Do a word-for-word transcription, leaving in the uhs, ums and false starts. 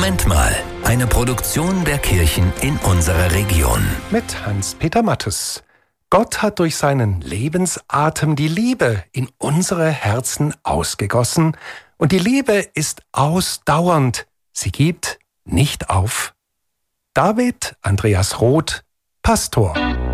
Moment mal, eine Produktion der Kirchen in unserer Region. Mit Hans-Peter Mattes. Gott hat durch seinen Lebensatem die Liebe in unsere Herzen ausgegossen. Und die Liebe ist ausdauernd. Sie gibt nicht auf. David Andreas Roth, Pastor.